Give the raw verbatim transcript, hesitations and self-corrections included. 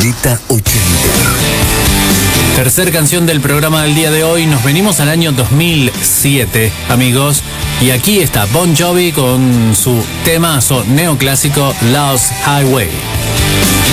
Planeta ochenta. Tercer canción del programa del día de hoy. Nos venimos al año dos mil siete, amigos. Y aquí está Bon Jovi con su temazo neoclásico Lost Highway.